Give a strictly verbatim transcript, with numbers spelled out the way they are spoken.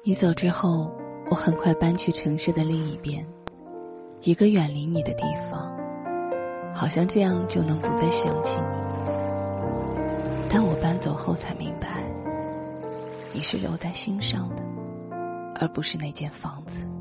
你走之后，我很快搬去城市的另一边，一个远离你的地方，好像这样就能不再想起你。但我搬走后才明白，你是留在心上的，而不是那间房子。